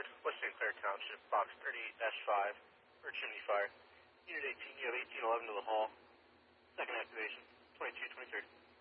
Cleared. West St. Clair Township, box 38-5 for a chimney fire. Unit 18, you have 1811 to the hall. Second activation, 2223.